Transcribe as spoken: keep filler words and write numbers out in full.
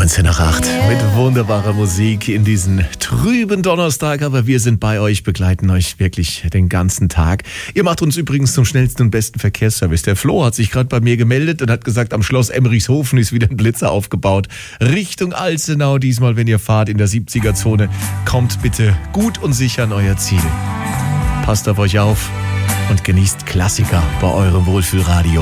neunzehn nach acht mit wunderbarer Musik in diesen trüben Donnerstag, aber wir sind bei euch, begleiten euch wirklich den ganzen Tag. Ihr macht uns übrigens zum schnellsten und besten Verkehrsservice. Der Flo hat sich gerade bei mir gemeldet und hat gesagt, am Schloss Emmerichshofen ist wieder ein Blitzer aufgebaut. Richtung Alzenau diesmal, wenn ihr fahrt in der siebziger-Zone. Kommt bitte gut und sicher an euer Ziel. Passt auf euch auf und genießt Klassiker bei eurem Wohlfühlradio.